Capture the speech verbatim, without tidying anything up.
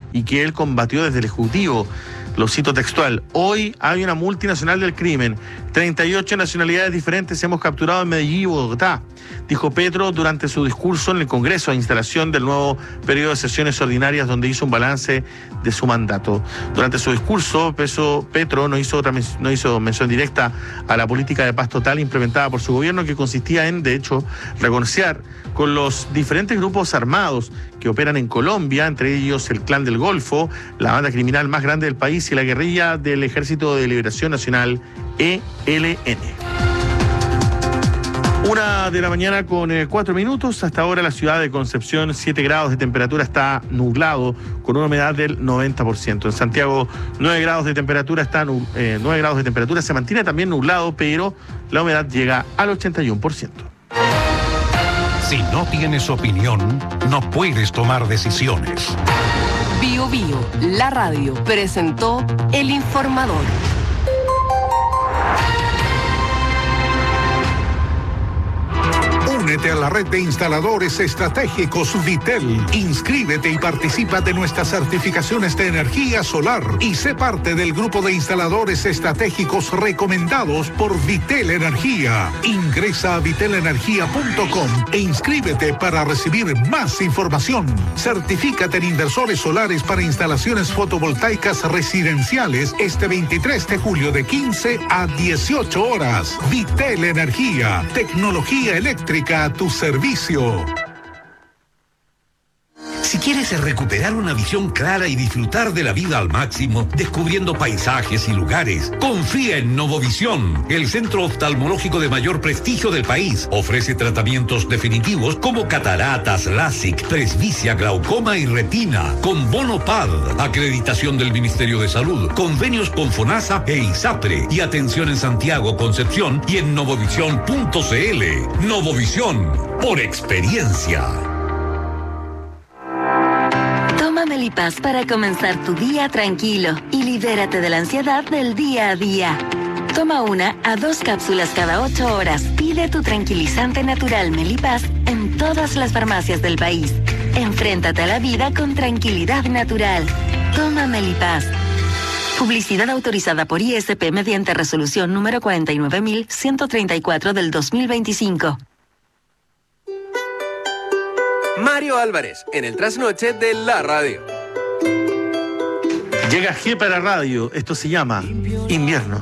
y que él combatió desde el Ejecutivo. Lo cito textual: hoy hay una multinacional del crimen, treinta y ocho nacionalidades diferentes hemos capturado en Medellín y Bogotá, dijo Petro durante su discurso en el Congreso a instalación del nuevo periodo de sesiones ordinarias, donde hizo un balance de su mandato. Durante su discurso, Petro no hizo, otra, no hizo mención directa a la política de paz total implementada por su gobierno, que consistía en, de hecho, reconciliar con los diferentes grupos armados que operan en Colombia, entre ellos el Clan del Golfo, la banda criminal más grande del país, y la guerrilla del Ejército de Liberación Nacional, E L N. Una de la mañana con eh, cuatro minutos. Hasta ahora la ciudad de Concepción, siete grados de temperatura, está nublado con una humedad del noventa por ciento. En Santiago, nueve grados de temperatura, está eh, nueve grados de temperatura, se mantiene también nublado, pero la humedad llega al ochenta y uno por ciento. Si no tienes opinión, no puedes tomar decisiones. Bio Bio, la radio, presentó El Informador. Únete a la red de instaladores estratégicos Vitel. Inscríbete y participa de nuestras certificaciones de energía solar y sé parte del grupo de instaladores estratégicos recomendados por Vitel Energía. Ingresa a vitel energía punto com e inscríbete para recibir más información. Certifícate en inversores solares para instalaciones fotovoltaicas residenciales este veintitrés de julio de quince a dieciocho horas. Vitel Energía, tecnología eléctrica a tu servicio. Si quieres recuperar una visión clara y disfrutar de la vida al máximo, descubriendo paisajes y lugares, confía en Novovisión, el centro oftalmológico de mayor prestigio del país. Ofrece tratamientos definitivos como cataratas, LASIK, presbicia, glaucoma y retina, con bono P A D, acreditación del Ministerio de Salud, convenios con FONASA e ISAPRE, y atención en Santiago, Concepción y en novovisión punto c l. Novovisión, por experiencia. Toma Melipaz para comenzar tu día tranquilo y libérate de la ansiedad del día a día. Toma una a dos cápsulas cada ocho horas. Pide tu tranquilizante natural Melipaz en todas las farmacias del país. Enfréntate a la vida con tranquilidad natural. Toma Melipaz. Publicidad autorizada por I S P mediante resolución número cuarenta y nueve mil ciento treinta y cuatro del dos mil veinticinco. Mario Álvarez, en el trasnoche de la radio. Llega G para radio, esto se llama Invierno.